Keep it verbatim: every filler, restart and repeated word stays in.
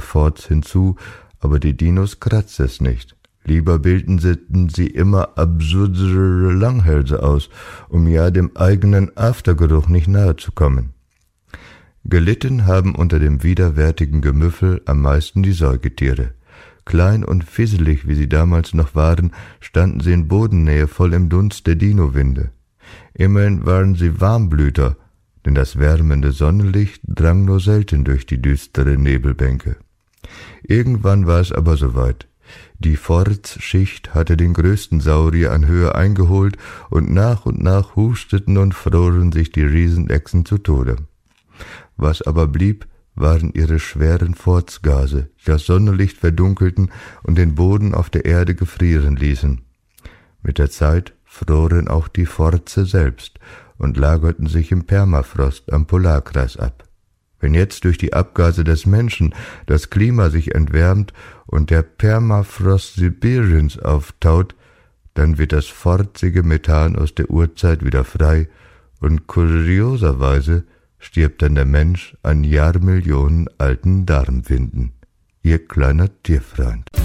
Forts hinzu, aber die Dinos kratzt es nicht. Lieber bildeten sie immer absurdere Langhälse aus, um ja dem eigenen Aftergeruch nicht nahe zu kommen. Gelitten haben unter dem widerwärtigen Gemüffel am meisten die Säugetiere. Klein und fisselig, wie sie damals noch waren, standen sie in Bodennähe voll im Dunst der Dinowinde. Immerhin waren sie Warmblüter, denn das wärmende Sonnenlicht drang nur selten durch die düstere Nebelbänke. Irgendwann war es aber soweit. Die Fortsschicht hatte den größten Saurier an Höhe eingeholt, und nach und nach husteten und froren sich die Riesenechsen zu Tode. Was aber blieb, waren ihre schweren Fortsgase, die das Sonnenlicht verdunkelten und den Boden auf der Erde gefrieren ließen. Mit der Zeit froren auch die Forze selbst und lagerten sich im Permafrost am Polarkreis ab. Wenn jetzt durch die Abgase des Menschen das Klima sich entwärmt und der Permafrost Sibiriens auftaut, dann wird das forzige Methan aus der Urzeit wieder frei, und kurioserweise stirbt dann der Mensch an Jahrmillionen alten Darmwinden. Ihr kleiner Tierfreund.